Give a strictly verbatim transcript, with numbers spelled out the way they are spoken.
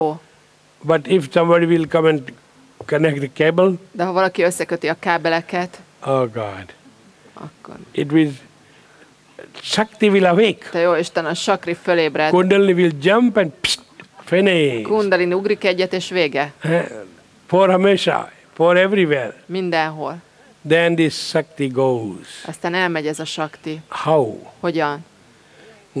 But if somebody will come and connect the cable, de ha valaki összeköti a kábeleket, oh God, akkor it will, Shakti will awake. te jó Isten, a sakri fölébred. Kundalini will jump and psst, finish. Kundalini ugrik egyet, és vége. For Hamesha, for everywhere. Mindenhol. Then this Shakti goes. Aztán elmegy ez a sakti. How? Hogyan?